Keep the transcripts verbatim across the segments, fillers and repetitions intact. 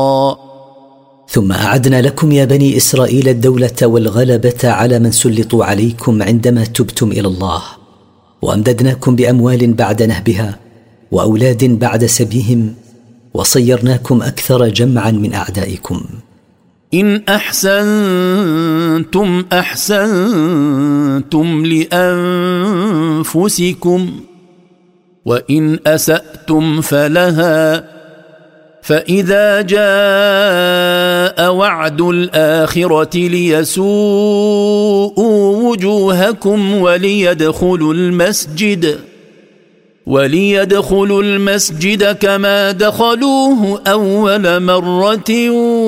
ثم أعدنا لكم يا بني إسرائيل الدولة والغلبة على من سلطوا عليكم عندما تبتم إلى الله، وأمددناكم بأموال بعد نهبها وأولاد بعد سبيهم، وصيرناكم أكثر جمعا من أعدائكم. إن أحسنتم أحسنتم لأنفسكم، وإن أسأتم فلها، فإذا جاء وعد الآخرة ليسوءوا وجوهكم وليدخلوا المسجد وليدخلوا المسجد كما دخلوه أول مرة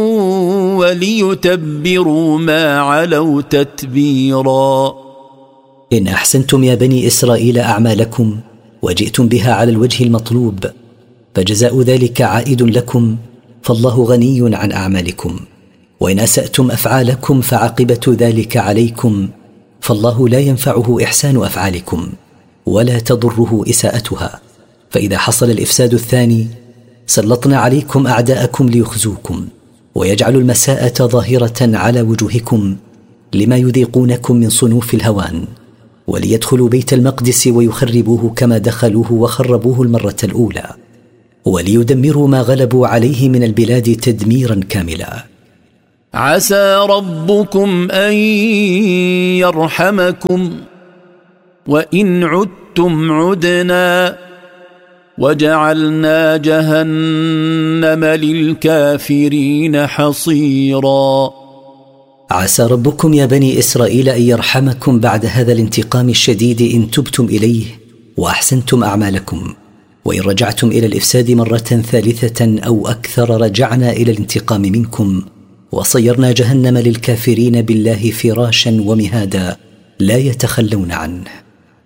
وليتبروا ما علوا تتبيرا. إن أحسنتم يا بني إسرائيل أعمالكم وجئتم بها على الوجه المطلوب، فجزاء ذلك عائد لكم، فالله غني عن أعمالكم. وإن أسأتم أفعالكم فعاقبة ذلك عليكم، فالله لا ينفعه إحسان أفعالكم ولا تضره إساءتها. فإذا حصل الإفساد الثاني سلطنا عليكم أعداءكم ليخزوكم ويجعلوا المساءة ظاهرة على وجوهكم لما يذيقونكم من صنوف الهوان، وليدخلوا بيت المقدس ويخربوه كما دخلوه وخربوه المرة الأولى، وليدمروا ما غلبوا عليه من البلاد تدميرا كاملا. عسى ربكم أن يرحمكم، وإن عدتم عدنا، وجعلنا جهنم للكافرين حصيرا. عسى ربكم يا بني إسرائيل أن يرحمكم بعد هذا الانتقام الشديد إن تبتم إليه وأحسنتم أعمالكم، وإن رجعتم إلى الإفساد مرة ثالثة أو أكثر رجعنا إلى الانتقام منكم، وصيرنا جهنم للكافرين بالله فراشا ومهادا لا يتخلون عنه.